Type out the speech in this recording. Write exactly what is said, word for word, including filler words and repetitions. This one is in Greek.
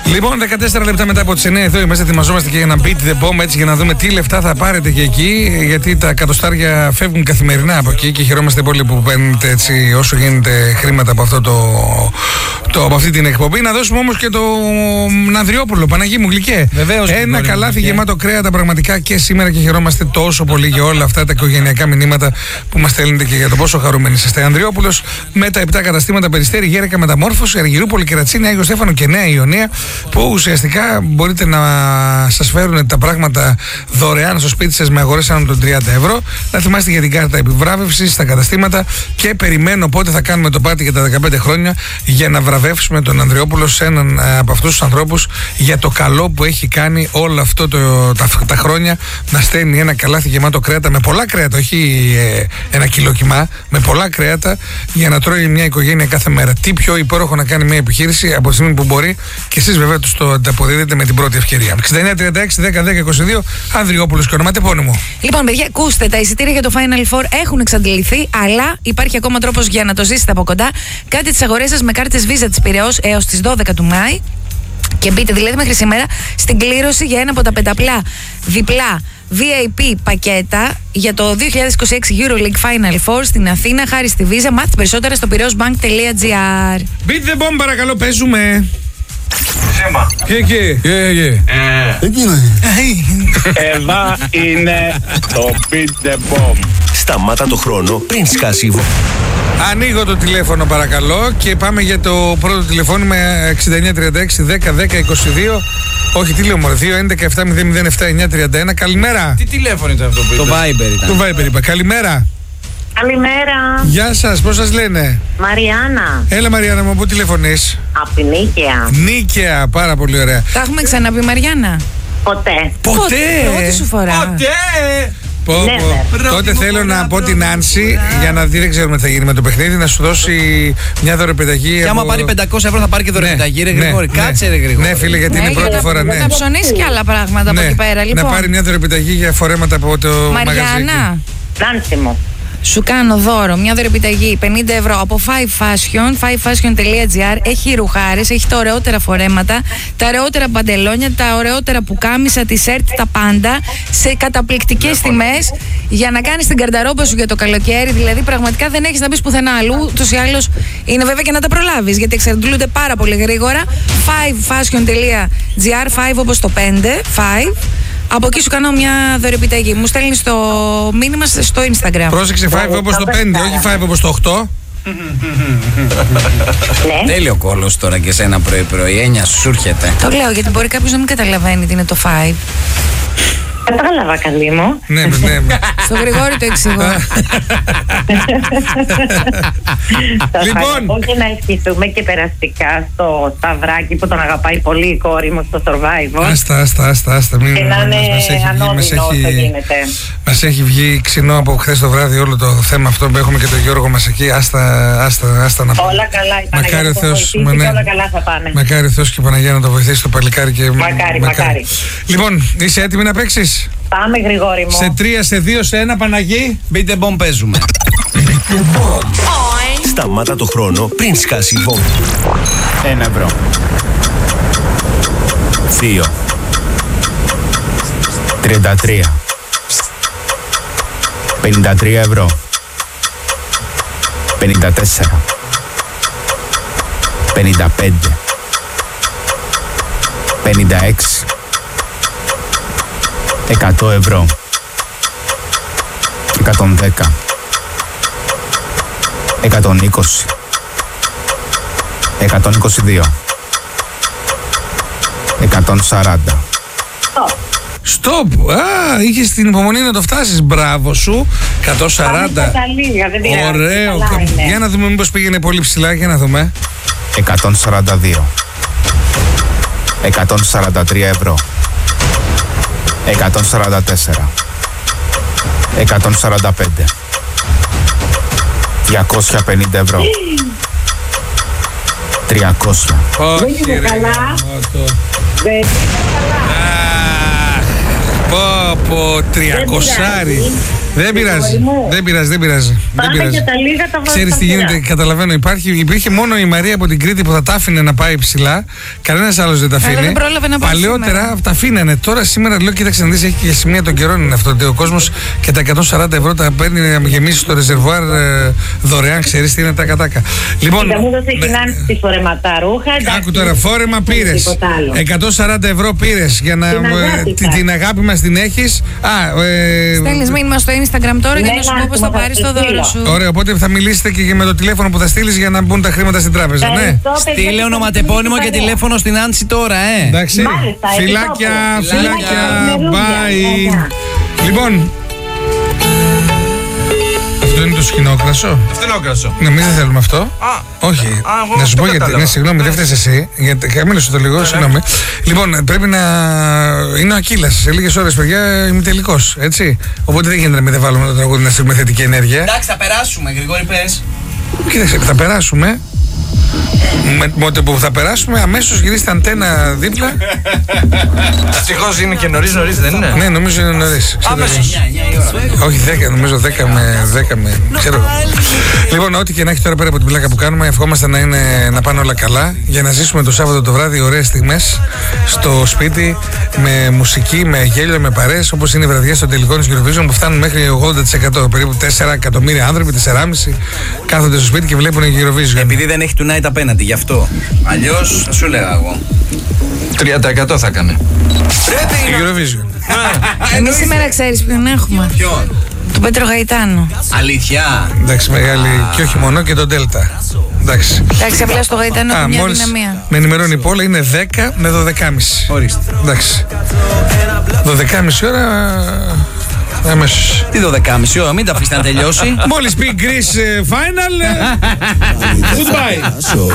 Λοιπόν, δεκατέσσερα λεπτά μετά από τις εννιά εδώ είμαστε, ετοιμαζόμαστε και για να beat the bomb, έτσι για να δούμε τι λεφτά θα πάρετε και εκεί. Γιατί τα εκατοστάρια φεύγουν καθημερινά από εκεί και χαιρόμαστε πολύ που παίρνετε έτσι όσο γίνεται χρήματα από, αυτό το, το, από αυτή την εκπομπή. Να δώσουμε όμως και το Ανδριόπουλο, Παναγί μου γλυκέ. Βεβαίως. Ένα καλάθι γεμάτο κρέατα πραγματικά και σήμερα και χαιρόμαστε τόσο πολύ για όλα αυτά τα οικογενειακά μηνύματα που μας στέλνετε και για το πόσο χαρούμενοι είστε. Ανδριόπουλος με τα επτά καταστήματα Περιστέρι, Γέρακα, Μεταμόρφωση, Αργυρούπολη, Κερατσίνη, Άγιο Στέφανο και Νέα Ιωνία, που ουσιαστικά μπορείτε να σας φέρουν τα πράγματα δωρεάν στο σπίτι σας με αγορές άνω των τριάντα ευρώ. Να θυμάστε για την κάρτα επιβράβευσης στα καταστήματα και περιμένω πότε θα κάνουμε το πάτη για τα δεκαπέντε χρόνια για να βραβεύσουμε τον Ανδριόπουλο σε έναν από αυτούς τους ανθρώπους για το καλό που έχει κάνει όλο αυτό το, τα, τα χρόνια, να στέλνει ένα καλάθι γεμάτο κρέατα, με πολλά κρέατα, όχι ε, ένα κιλόκιμα, με πολλά κρέατα για να τρώει μια οικογένεια κάθε μέρα. Τι πιο υπέροχο να κάνει μια επιχείρηση από τη στιγμή που μπορεί και εσείς βέβαια τους το ανταποδίδετε με την πρώτη ευκαιρία. εξήντα εννιά τριάντα έξι δέκα δέκα είκοσι δύο Ανδριόπουλος και ονοματεπώνυμο. Λοιπόν, παιδιά, ακούστε, τα εισιτήρια για το Final Four έχουν εξαντληθεί, αλλά υπάρχει ακόμα τρόπος για να το ζήσετε από κοντά. Κάντε τις αγορές σας με κάρτες Visa της Πειραιώς έως τις δώδεκα του Μάη και μπείτε δηλαδή μέχρι σήμερα στην κλήρωση για ένα από τα πενταπλά διπλά βι άι πι πακέτα για το δύο χιλιάδες είκοσι έξι EuroLeague Final Four στην Αθήνα, χάρη στη Visa. Μάθετε περισσότερα στο πειραιώσbank τελεία gr. Beat the bomb, παρακαλώ, παίζουμε. Σήμα. Και και. Εδώ είναι το Beat the Bomb. Σταμάτα το χρόνο πριν σκάσει η βόμβα. Ανοίγω το τηλέφωνο παρακαλώ και πάμε για το πρώτο τηλεφώνημα εξήντα εννιά τριάντα έξι δέκα δέκα είκοσι δύο. Όχι, τι λέω μωρέ, δύο έντεκα επτά μηδέν μηδέν επτά εννιά τριάντα ένα. Καλημέρα. Τι τηλέφωνο ήταν αυτό που είπες? Το Viber ήταν. Το Viber είπα. Καλημέρα. Καλημέρα. Γεια σας, πώς σας λένε? Μαριάννα. Έλα Μαριάννα μου, πού τηλεφωνείς? Από τη Νίκαια. Νίκαια, πάρα πολύ ωραία. Τα έχουμε ξαναπεί, Μαριάννα? Ποτέ. Ποτέ! Πρώτη σου φορά. Ποτέ! Πω, Ναι, πω. ναι. Τότε θέλω να πω την Άνση για να δει, δεν ξέρουμε τι θα γίνει με το παιχνίδι, να σου δώσει μια δωρεπιταγή. Και άμα από... πάρει πεντακόσια ευρώ θα πάρει και δωρεπιταγή, ρε Ναι, Γρηγόρη. ναι, Κάτσε, ρε Γρηγόρη. Ναι, φίλε, γιατί είναι πρώτη για φορά, ναι. Να ψωνίσει και άλλα πράγματα από Ναι, εκεί πέρα, λοιπόν. να πάρει μια δωρεπιταγή για φορέματα από το μαγαζί. Μαριάννα, Νάνση μου. σου κάνω δώρο, μια δωρεπιταγή πενήντα ευρώ από Five Fashion, five fashion τελεία gr. Έχει ρουχάρες, έχει τα ωραιότερα φορέματα, τα ωραιότερα παντελόνια, τα ωραιότερα πουκάμισα, τη σερτ, τα πάντα σε καταπληκτικές τιμές για να κάνεις την καρταρόμπα σου για το καλοκαίρι. Δηλαδή, πραγματικά δεν έχεις να πεις πουθενά αλλού. Ούτως ή άλλως είναι βέβαια και να τα προλάβεις, γιατί εξαντλούνται πάρα πολύ γρήγορα. five fashion τελεία gr, five όπως το πέντε, five. Από εκεί σου κάνω μια δωρεπιταγή. Μου στέλνει το μήνυμα στο Instagram. Πρόσεξε, five όπως το πέντε, όχι five όπως το οκτώ. Ναι. Τέλειο κόλος τώρα και σένα πρωί-πρωί. Έννοια σου έρχεται. Το λέω γιατί μπορεί κάποιος να μην καταλαβαίνει τι είναι το five. Κατάλαβα, καλή μου. Ναι, ναι, ναι. Στο Γρηγόρη το εξηγώ. Θα Λοιπόν. πω και να ευχηθούμε και περαστικά στο Σταυράκι που τον αγαπάει πολύ η κόρη μου στο Survivor. Άστα, άστα, άστα, άστα. Μην, Και να είναι μας έχει βγει, μας ανώδυνο όσο έχει, γίνεται. μας έχει βγει ξινό από χθες το βράδυ όλο το θέμα αυτό που έχουμε και τον Γιώργο μας εκεί. Άστα, άστα, άστα να πούμε. Όλα καλά, η Μακάρι Παναγία ο θα Θεός, βοηθήσει μα ναι. και όλα καλά θα πάνε. Μακάρι ο Θεός και η Παναγία να το βοηθήσει το παλικάρι και Μακάρι, μακάρι. Λοιπόν, είσαι έτοιμη να παίξεις? Πάμε, Γρηγόρη μου. Σε τρία, σε δύο, σε ένα, Παναγί. Beat the bomb παίζουμε. Σταμάτα το χρόνο πριν σκάσει η βόμβα. Ένα ευρώ. Δύο. Τριάντα τρία. Πενήντα τρία ευρώ. Πενήντα τέσσερα. Πενήντα πέντε. Πενήντα έξι. Εκατό ευρώ. Εκατόν δέκα. Εκατόν είκοσι. Εκατόν είκοσι δύο. Εκατόν σαράντα. Στοπ! Α, είχες την υπομονή να το φτάσεις. Μπράβο σου. εκατόν σαράντα. Πάμε στα λίγα, δεν πειράζει. Ωραίο. Καλά είναι. Για να δούμε μήπως πήγαινε πολύ ψηλά. Για να δούμε. Εκατόν σαράντα δύο. Εκατόν σαράντα τρία ευρώ. Εκατόν σαράντα τέσσερα. Εκατόν σαράντα πέντε. Διακόσια πενήντα ευρώ. Τριακόσια. Όχι, είναι ρε, καλά. γαμώτο. Δεν είναι καλά. Αχ, πω πω, τριακοσάρι. Δεν πειράζει. Δεν πειράζει, δεν πειράζει. Πάμε για τα λίγα τα βάζω. Ξέρεις τι γίνεται, καταλαβαίνω. Υπάρχει, υπήρχε μόνο η Μαρία από την Κρήτη που θα τα άφηνε να πάει ψηλά. Κανένας άλλος δεν τα αφήνει. δεν πρόλαβε να πάει Παλαιότερα σήμερα. τα αφήνανε. Τώρα σήμερα λέω, κοίταξε να δεις, έχει και σημεία των καιρών είναι αυτό. Ότι ο κόσμος και τα εκατόν σαράντα ευρώ τα παίρνει να γεμίσει το ρεζερβουάρ ε, δωρεάν. Ξέρεις τι είναι τα κατάκα. Λοιπόν, Μου δώσε κοινάνση τη φορεματαρούχα. άκου τώρα, φόρεμα πήρες. εκατόν σαράντα ευρώ πήρες για να. Την αγάπη ε, την, σας. την αγάπη μας την έχεις. Α, ε, Στέλνεις μήνυμα στο Instagram τώρα για Ναι, να σου ναι, πω πώς θα θα πάρεις το το δώρο στείλω. σου. Ωραία, οπότε θα μιλήσετε και με το τηλέφωνο που θα στείλεις για να μπουν τα χρήματα στην τράπεζα, ναι. Στείλε ονοματεπώνυμο και τηλέφωνο στην Άνση τώρα, ε. Εντάξει. Μάλιστα, Φιλάκια, επιτόπου. φιλάκια. Φιλάκια, Bye. φιλάκια. Λοιπόν. Αυτό είναι το σκηνόκρασο. Αυτό είναι ο κρασό. Ναι, εμείς δεν θέλουμε αυτό. Α, Όχι. εγώ Να σου αυτό πω γιατί. κατάλαβα. Ναι, συγγνώμη, δεν φταίει εσύ. Γιατί καμήλωσε το λίγο, συγγνώμη. Λοιπόν, πρέπει να. Είναι ο Ακύλας. Σε λίγες ώρες, παιδιά, είμαι τελικός. Έτσι. Οπότε δεν γίνεται να μην δεν βάλουμε το τραγούδι να στείλουμε θετική ενέργεια. Εντάξει, θα περάσουμε, Γρηγόρη, πες. Κοίταξε, θα περάσουμε. Με, με που θα περάσουμε, αμέσως γυρίστε αντένα δίπλα. Ευτυχώς είναι και νωρίς νωρίς, δεν είναι. Ναι, νομίζω είναι νωρίς. Ξέρω εγώ. Όχι δέκα, νομίζω δέκα με δέκα με. Ξέρω εγώ. Λοιπόν, ό,τι και να έχει τώρα πέρα από την πλάκα που κάνουμε, ευχόμαστε να, είναι, να πάνε όλα καλά για να ζήσουμε το Σάββατο το βράδυ ωραίες στιγμές στο σπίτι με μουσική, με γέλιο, με παρέες, όπως είναι οι βραδιές των τελικών της Eurovision που φτάνουν μέχρι ογδόντα τοις εκατό. Περίπου τέσσερα εκατομμύρια άνθρωποι, τέσσερα κόμμα πέντε κάθονται στο σπίτι και βλέπουν Eurovision. Επειδή δεν έχει tonight απέναντι, γι' αυτό. Αλλιώς θα σου λέγα εγώ. τρία τοις εκατό θα έκανε. Eurovision. Εμείς σήμερα ξέρεις ποιον έχουμε. Ποιον? Τον Πέτρο Γαϊτάνο. Αλήθεια. Εντάξει, μεγάλη και όχι μόνο και τον Δέλτα. Εντάξει. Εντάξει, απλά στο Γαϊτάνο Α, έχει μια μόλις δυναμία. με ενημερώνει η Πόλα είναι δέκα με δώδεκα και μισή. Ορίστε. Εντάξει. δώδεκα και μισή ώρα αμέσως. Τι δώδεκα και μισή ώρα, μην τα αφήσετε να τελειώσει. Μόλις πει Greece ε, final, ε, goodbye.